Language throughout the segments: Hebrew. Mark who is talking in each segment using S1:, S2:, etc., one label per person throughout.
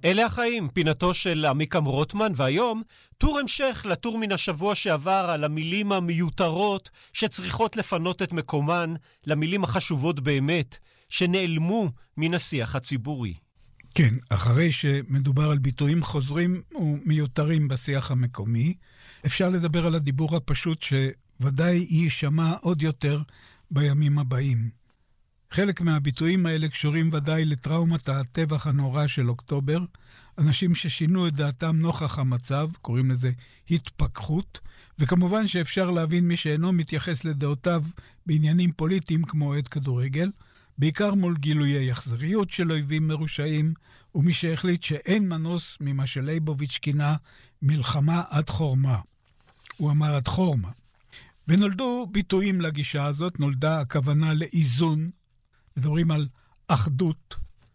S1: אלה החיים, פינתו של עמיקם רוטמן, והיום טור המשך לטור מן השבוע שעבר על המילים המיותרות שצריכות לפנות את מקומן למילים החשובות באמת, שנעלמו מן השיח הציבורי.
S2: כן, אחרי שמדובר על ביטויים חוזרים ומיותרים בשיח המקומי, אפשר לדבר על הדיבור הפשוט שוודאי יישמע עוד יותר בימים הבאים. חלק מהביטויים האלה קשורים ודאי לטראומת הטבח הנורא של אוקטובר, אנשים ששינו את דעתם נוכח המצב, קוראים לזה התפכחות, וכמובן שאפשר להבין מי שאינו מתייחס לדעותיו בעניינים פוליטיים כמו עד כדורגל, בעיקר מול גילויי אכזריות של אויבים מרושעים, ומי שהחליט שאין מנוס ממה שלייבוביץ' כינה מלחמה עד חורמה. הוא אמר עד חורמה. ונולדו ביטויים לגישה הזאת, נולדה הכוונה לאיזון, מדברים על אחדות.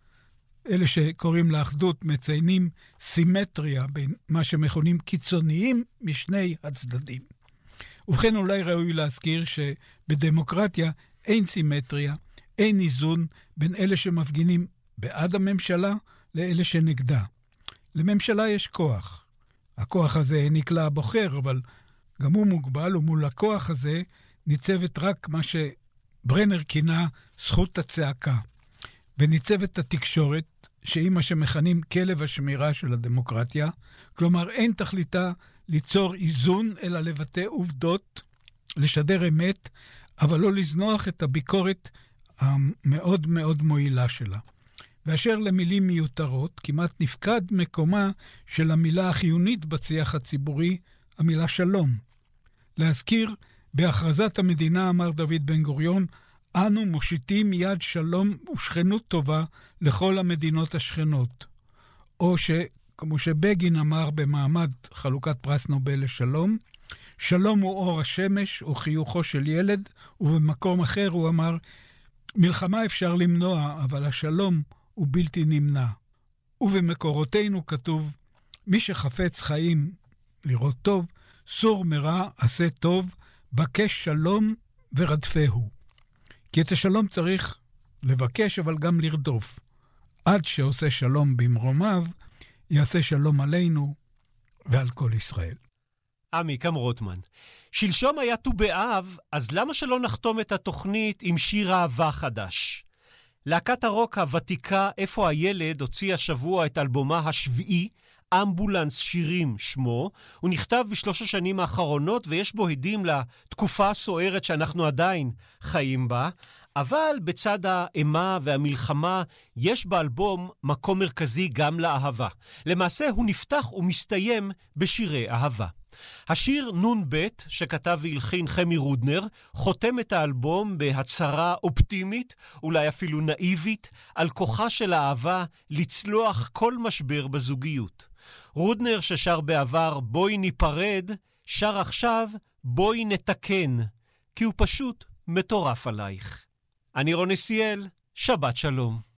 S2: אלה שקוראים לאחדות מציינים סימטריה בין מה שמכונים קיצוניים משני הצדדים. ובכן אולי ראוי להזכיר שבדמוקרטיה אין סימטריה, אין איזון בין אלה שמפגינים בעד הממשלה לאלה שנגדה. לממשלה יש כוח. הכוח הזה העניק לה הבוחר, אבל גם הוא מוגבל, ומול הכוח הזה ניצבת רק מה שברנר כינה זכות הצעקה. וניצבת התקשורת, שהיא מה שמכנים כלב השמירה של הדמוקרטיה, כלומר אין תכליתה ליצור איזון, אלא לבטא עובדות, לשדר אמת, אבל לא לזנוח את הביקורת המאוד מאוד מועילה שלה. ואשר למילים מיותרות, כמעט נפקד מקומה של המילה החיונית בשיח הציבורי, המילה שלום. להזכיר, בהכרזת המדינה אמר דוד בן גוריון, אנו מושיטים יד שלום ושכנות טובה לכל המדינות השכנות. או כמו שבגין אמר במעמד חלוקת פרס נובל לשלום, שלום הוא אור השמש וחיוכו של ילד, ובמקום אחר הוא אמר, מלחמה אפשר למנוע, אבל השלום הוא בלתי נמנע. ובמקורותינו כתוב, מי שחפץ חיים לראות טוב, סור מרע עשה טוב, בקש שלום ורדפהו. כי את השלום צריך לבקש, אבל גם לרדוף. עד שעושה שלום במרומיו, יעשה שלום עלינו ועל כל ישראל.
S1: עמיקם רוטמן. שלשום היה ט"ו באב, אז למה שלא נחתום את התוכנית עם שיר אהבה חדש? להקת הרוק הוותיקה איפה הילד הוציא השבוע את אלבומה השביעי, אמבולנס שירים שמו. הוא נכתב ב3 השנים האחרונות ויש בו הדים לתקופה הסוערת שאנחנו עדיין חיים בה, אבל בצד האימה והמלחמה יש באלבום מקום מרכזי גם לאהבה. למעשה הוא נפתח ומסתיים בשירי אהבה. השיר נון בית שכתב והלחין חמי רודנר חותם את האלבום בהצהרה אופטימית, אולי אפילו נאיבית, על כוחה של האהבה לצלוח כל משבר בזוגיות. רודנר ששר בעבר בואי ניפרד, שר עכשיו בואי נתקן, כי הוא פשוט מטורף עלייך. אני רוני סיאל, שבת שלום.